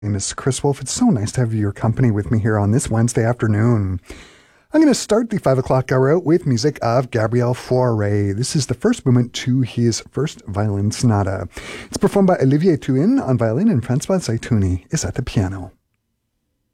My name is Chris Wolf. It's so nice to have your company with me here on this Wednesday afternoon. I'm going to start the 5 o'clock hour out with music of Gabriel Fauré. This is the first movement to his first violin sonata. It's performed by Olivier Thuin on violin and Francois Zeitouni is at the piano.